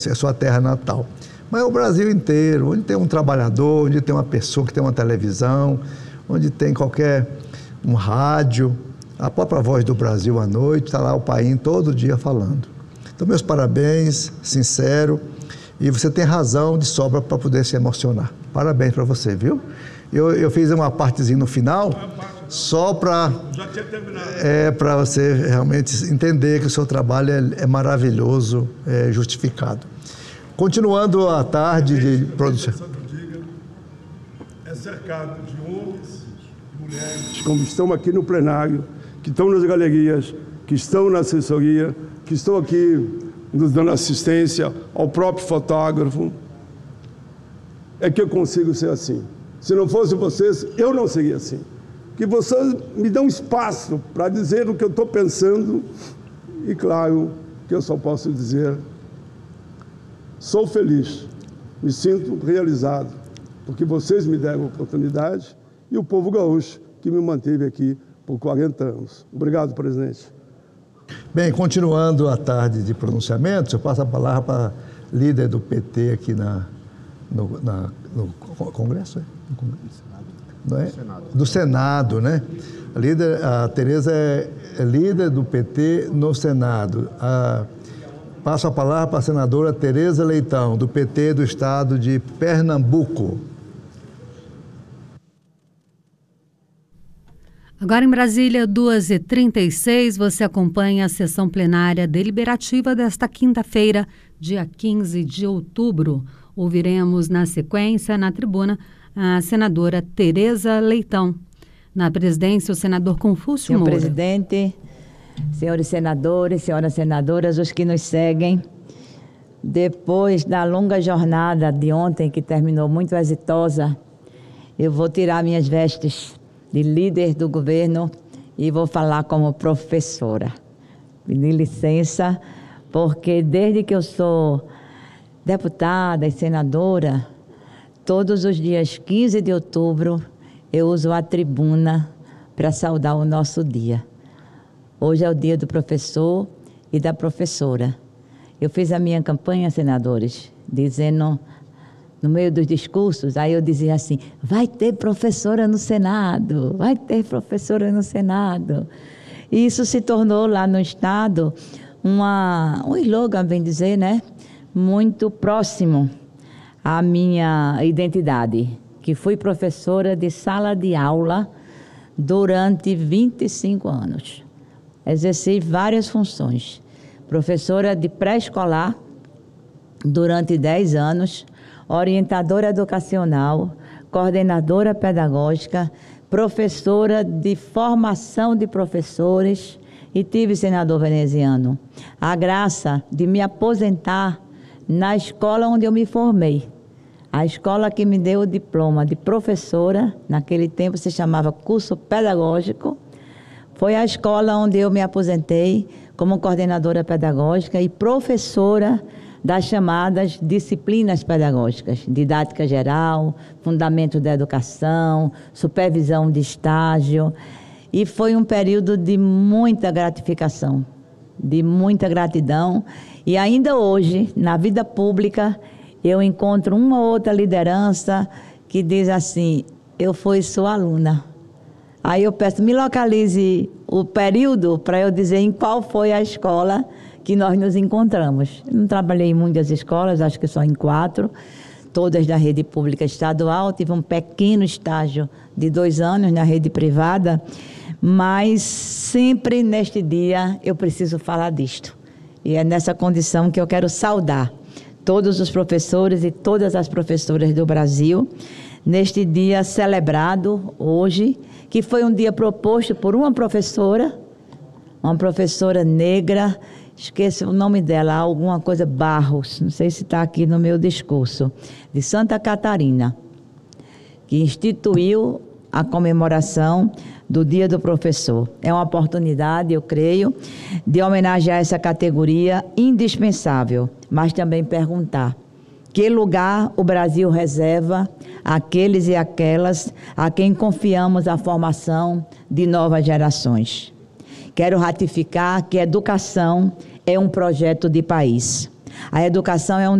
é a sua terra natal. Mas é o Brasil inteiro, onde tem um trabalhador, onde tem uma pessoa que tem uma televisão, onde tem um rádio, a própria Voz do Brasil à noite, está lá o Paim todo dia falando. Então, meus parabéns, sincero, e você tem razão de sobra para poder se emocionar. Parabéns para você, viu? Eu fiz uma partezinha no final, só para você realmente entender que o seu trabalho é maravilhoso, é justificado. Continuando a tarde de produção. É cercado de homens e mulheres, como estão aqui no plenário, que estão nas galerias, que estão na assessoria, que estão aqui nos dando assistência, ao próprio fotógrafo. É que eu consigo ser assim. Se não fosse vocês, eu não seria assim. Que vocês me dão espaço para dizer o que eu estou pensando e, claro, que eu só posso dizer: sou feliz, me sinto realizado, porque vocês me deram a oportunidade e o povo gaúcho que me manteve aqui por 40 anos. Obrigado, presidente. Bem, continuando a tarde de pronunciamentos, eu passo a palavra para a líder do PT aqui no Congresso, no Congresso? Não é? Do Senado, né? A Tereza é líder do PT no Senado. Passo a palavra para a senadora Tereza Leitão, do PT do estado de Pernambuco. Agora em Brasília, 2h36, você acompanha a sessão plenária deliberativa desta quinta-feira, dia 15 de outubro. Ouviremos na sequência, na tribuna, a senadora Tereza Leitão. Na presidência, o senador Confúcio Moura. Senhor presidente, senhores senadores, senhoras senadoras, os que nos seguem, depois da longa jornada de ontem, que terminou muito exitosa, eu vou tirar minhas vestes de líder do governo e vou falar como professora. Me dê licença, porque desde que eu sou deputada e senadora, todos os dias 15 de outubro, eu uso a tribuna para saudar o nosso dia. Hoje é o dia do professor e da professora. Eu fiz a minha campanha, senadores, dizendo, no meio dos discursos, aí eu dizia assim: vai ter professora no Senado, vai ter professora no Senado. E isso se tornou lá no Estado um slogan, bem dizer, né? Muito próximo à minha identidade, que fui professora de sala de aula durante 25 anos. Exerci várias funções. Professora de pré-escolar durante 10 anos, orientadora educacional, coordenadora pedagógica, professora de formação de professores e tive, senador veneziano, a graça de me aposentar na escola onde eu me formei. A escola que me deu o diploma de professora, naquele tempo se chamava curso pedagógico, foi a escola onde eu me aposentei como coordenadora pedagógica e professora das chamadas disciplinas pedagógicas, didática geral, fundamento da educação, supervisão de estágio. E foi um período de muita gratificação, de muita gratidão. E ainda hoje, na vida pública, eu encontro uma ou outra liderança que diz assim: eu fui sua aluna. Aí eu peço, me localize o período para eu dizer em qual foi a escola que nós nos encontramos. Eu não trabalhei em muitas escolas, acho que só em 4, todas da rede pública estadual. Tive um pequeno estágio de 2 anos na rede privada, mas sempre neste dia eu preciso falar disto. E é nessa condição que eu quero saudar todos os professores e todas as professoras do Brasil, neste dia celebrado hoje, que foi um dia proposto por uma professora negra, esqueci o nome dela, alguma coisa Barros, não sei se está aqui no meu discurso, de Santa Catarina, que instituiu a comemoração do Dia do Professor. É uma oportunidade, eu creio, de homenagear essa categoria indispensável, mas também perguntar: que lugar o Brasil reserva àqueles e aquelas a quem confiamos a formação de novas gerações? Quero ratificar que a educação é um projeto de país. A educação é um